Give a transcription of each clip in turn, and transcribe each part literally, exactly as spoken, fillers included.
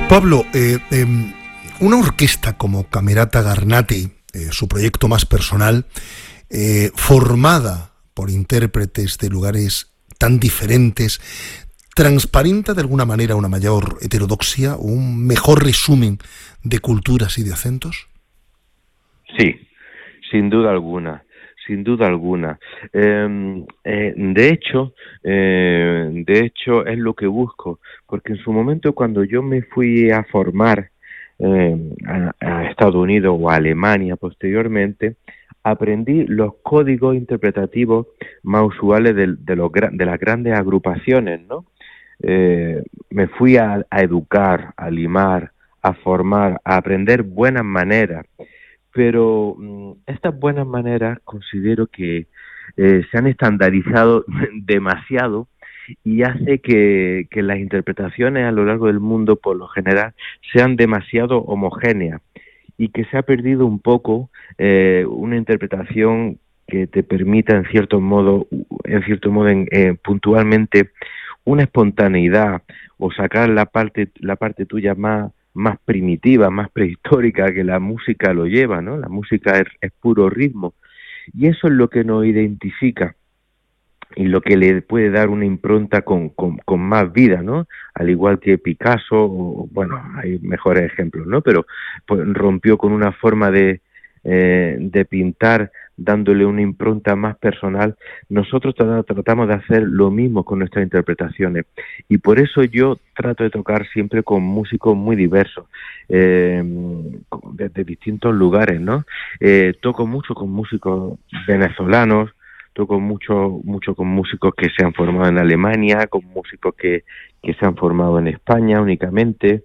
Pablo, eh, eh, una orquesta como Camerata Garnati, eh, su proyecto más personal, eh, formada por intérpretes de lugares tan diferentes, ¿transparenta de alguna manera una mayor heterodoxia, un mejor resumen de culturas y de acentos? Sí, sin duda alguna, sin duda alguna. Eh, eh, de hecho, eh, de hecho es lo que busco, porque en su momento cuando yo me fui a formar eh, a, a Estados Unidos o a Alemania posteriormente, aprendí los códigos interpretativos más usuales de, de, los, de las grandes agrupaciones, ¿no? Eh, me fui a, a educar, a limar, a formar, a aprender buenas maneras, pero mmm, estas buenas maneras considero que eh, se han estandarizado demasiado y hace que, que las interpretaciones a lo largo del mundo por lo general sean demasiado homogéneas y que se ha perdido un poco eh, una interpretación que te permita en cierto modo, en cierto modo en, eh, puntualmente una espontaneidad o sacar la parte la parte tuya más más primitiva, más prehistórica que la música lo lleva, ¿no? La música es, es puro ritmo y eso es lo que nos identifica y lo que le puede dar una impronta con, con, con más vida, ¿no? Al igual que Picasso, o, bueno, hay mejores ejemplos, ¿no? Pero pues, rompió con una forma de, eh, de pintar dándole una impronta más personal. Nosotros tratamos de hacer lo mismo con nuestras interpretaciones y por eso yo trato de tocar siempre con músicos muy diversos, eh, de, de distintos lugares, ¿no? Eh, toco mucho con músicos venezolanos, toco mucho mucho con músicos que se han formado en Alemania, con músicos que, que se han formado en España únicamente.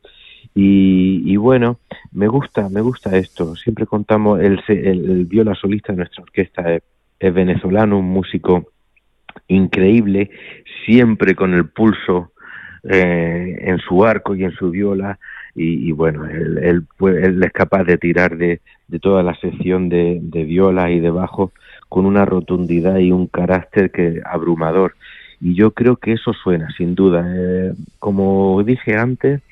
Y, y bueno, me gusta, me gusta esto. Siempre contamos, el, el, el viola solista de nuestra orquesta es, es venezolano, un músico increíble, siempre con el pulso eh, en su arco y en su viola. Y, y bueno, él, él, él es capaz de tirar de, de toda la sección de, de viola y de bajo con una rotundidad y un carácter que abrumador. Y yo creo que eso suena, sin duda. Eh, como dije antes,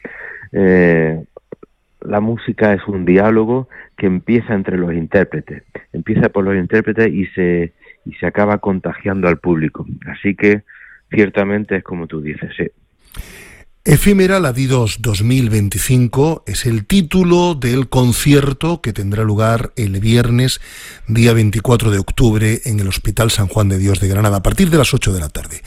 Eh, la música es un diálogo que empieza entre los intérpretes, empieza por los intérpretes y se y se acaba contagiando al público. Así que ciertamente es como tú dices, sí. Efímera Latidos dos mil veinticinco es el título del concierto que tendrá lugar el viernes, día veinticuatro de octubre, en el Hospital San Juan de Dios de Granada, a partir de las ocho de la tarde.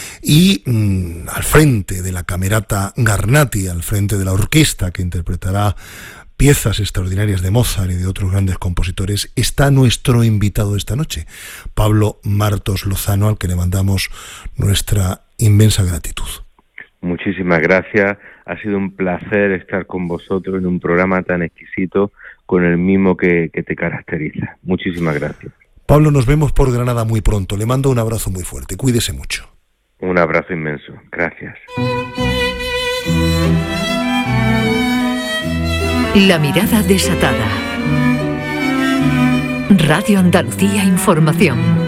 Y mmm, al frente de la Camerata Garnati, al frente de la orquesta que interpretará piezas extraordinarias de Mozart y de otros grandes compositores, está nuestro invitado esta noche, Pablo Martos Lozano, al que le mandamos nuestra inmensa gratitud. Muchísimas gracias, ha sido un placer estar con vosotros en un programa tan exquisito con el mimo que, que te caracteriza. Muchísimas gracias. Pablo, nos vemos por Granada muy pronto, le mando un abrazo muy fuerte, cuídese mucho. Un abrazo inmenso, gracias. La mirada desatada. Radio Andalucía Información.